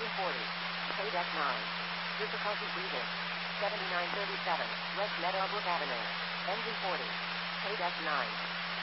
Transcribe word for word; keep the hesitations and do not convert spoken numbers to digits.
forty. K-Deck nine. Difficulty breathing. seventy-nine thirty-seven. West Meadowbrook Avenue. Engine forty. K-Deck nine.